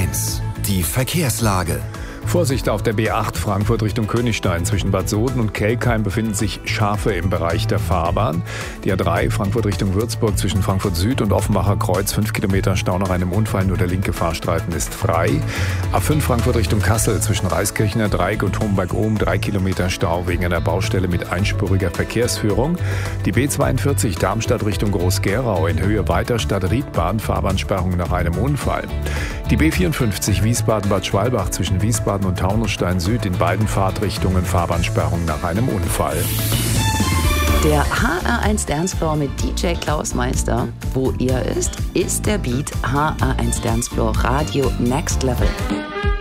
1. Die Verkehrslage. Vorsicht auf der B8 Frankfurt Richtung Königstein. Zwischen Bad Soden und Kelkheim befinden sich Schafe im Bereich der Fahrbahn. Die A3 Frankfurt Richtung Würzburg zwischen Frankfurt Süd und Offenbacher Kreuz 5 Kilometer Stau nach einem Unfall. Nur der linke Fahrstreifen ist frei. A5 Frankfurt Richtung Kassel zwischen Reiskirchener Dreieck und Homberg-Ohm 3 Kilometer Stau wegen einer Baustelle mit einspuriger Verkehrsführung. Die B42 Darmstadt Richtung Groß-Gerau in Höhe Weiterstadt-Riedbahn Fahrbahnsperrung nach einem Unfall. Die B54 Wiesbaden-Bad Schwalbach zwischen Wiesbaden und Taunusstein Süd in beiden Fahrtrichtungen Fahrbahnsperrung nach einem Unfall. Der HR1 Dancefloor mit DJ Klaus Meister. Wo ihr ist der Beat HR1 Dancefloor Radio Next Level.